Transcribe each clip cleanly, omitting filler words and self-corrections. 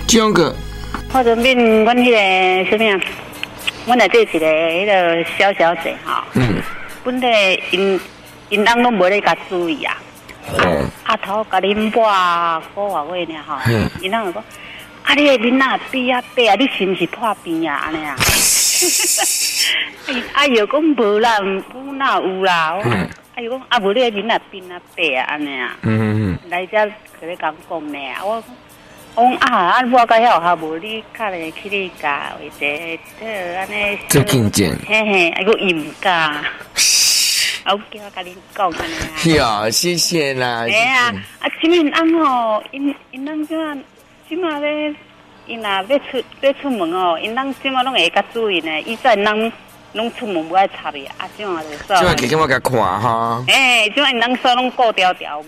种个， 化妆品，阮迄个什么啊？阮内底一个迄个小小姐哈，本来因翁拢无咧甲注意啊。阿头甲恁抹古话话呢哈，因翁就讲，啊你个面啊变啊白啊，你是毋是破病啊？安尼啊？啊又讲无啦，有哪有啦？啊又讲啊无你个面啊变啊白啊安尼啊？来遮佢咧讲讲呢，我讲啊，我甲遐学校无你较来去你教或者安尼。 最近见。 嘿嘿，啊个伊唔教。我叫我甲恁讲安尼啊。哟，谢谢啦。 哎呀，啊，即面翁吼，因翁即马咧，因若要出门哦，因翁即马拢会较注意呢。以前人拢出门不爱插伊，啊，即马就算。 即马给我甲看哈。 即马因翁手拢顾条条。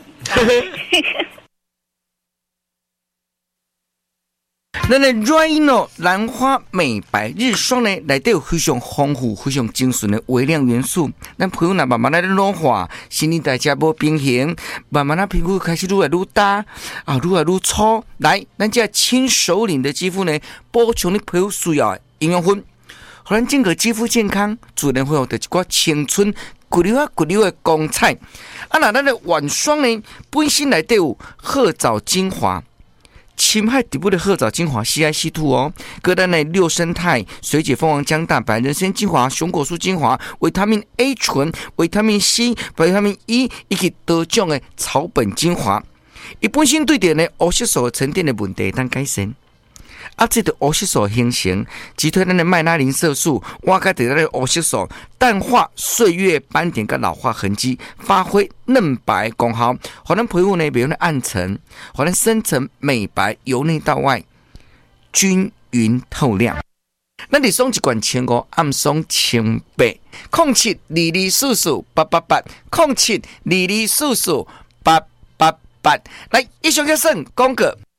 咱的 Rhino 兰花美白日霜呢，内底有非常丰富、非常精纯的微量元素。咱皮肤呢慢慢来老化，新陈代谢无平衡，慢慢皮肤开始愈来愈大啊，愈来愈粗。来，咱这轻熟龄的肌肤呢，补充你皮肤需要的营养分，互咱整个肌肤健康，自然会有得一寡青春骨溜的光彩。啊，那咱的晚霜呢，本身内底有褐藻精华。侵害底部的褐藻精华 CIC2 哦，各单的六生态、水解蜂王浆蛋白、人参精华、熊果素精华、维他命 A 醇、维他命 C、维他命 E 以及多种的草本精华，伊本身对点呢黑色素沉淀的问题当改善。啊，这个黑色素形成，击退咱的麦拉林色素，挖开咱的黑色素，淡化岁月斑点跟老化痕迹，发挥嫩白功效，互咱皮肤呢袂用暗沉，互咱深层美白，由内到外均匀透亮。咱日霜一罐1500，暗霜1800， 0722448888， 0722448888。来，以上就算讲过。